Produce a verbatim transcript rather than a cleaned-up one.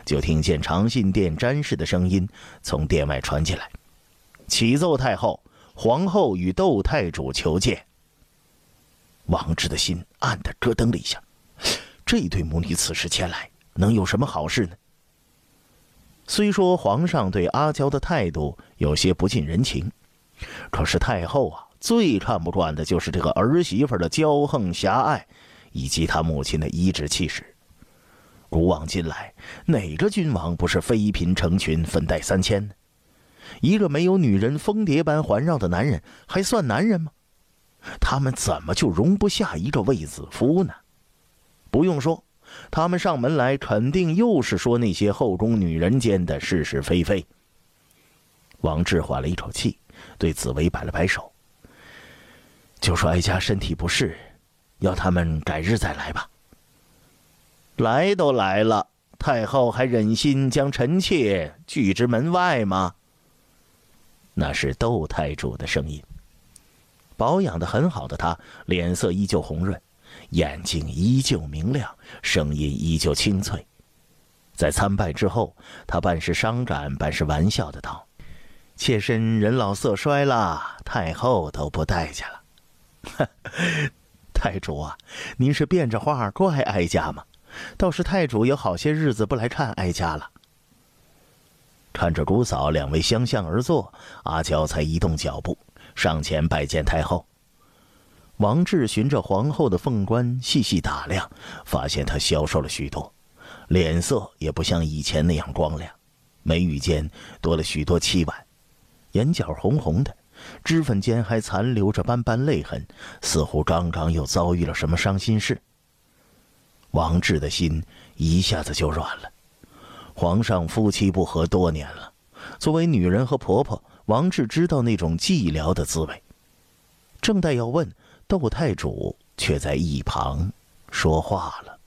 就听见长信殿詹事的声音从殿外传进来，启奏太后，皇后与窦太主求见。王志的心暗地咯噔了一下，这对母女此时前来，能有什么好事呢？虽说皇上对阿娇的态度有些不近人情，可是太后啊，最看不惯的就是这个儿媳妇的骄横狭隘，以及她母亲的颐指气使。古往今来，哪个君王不是妃嫔成群，粉黛三千呢？一个没有女人蜂蝶般环绕的男人，还算男人吗？他们怎么就容不下一个卫子夫呢？不用说，他们上门来肯定又是说那些后宫女人间的是是非非。王志缓了一口气，对紫薇摆了摆手，就说哀家身体不适，要他们改日再来吧。来都来了，太后还忍心将臣妾拒之门外吗？那是窦太主的声音。保养得很好的他，脸色依旧红润，眼睛依旧明亮，声音依旧清脆。在参拜之后，他半是伤感，半是玩笑的道：“妾身人老色衰了，太后都不待见了。”太主啊，您是变着话怪哀家吗？倒是太主有好些日子不来看哀家了。看着姑嫂两位相向而坐，阿娇才移动脚步上前拜见太后。王志循着皇后的凤冠细细打量，发现她消瘦了许多，脸色也不像以前那样光亮，眉宇间多了许多凄婉，眼角红红的，脂粉间还残留着斑斑泪痕，似乎刚刚又遭遇了什么伤心事。王志的心一下子就软了。皇上夫妻不和多年了，作为女人和婆婆，王志知道那种寂寥的滋味。正待要问，窦太主却在一旁说话了。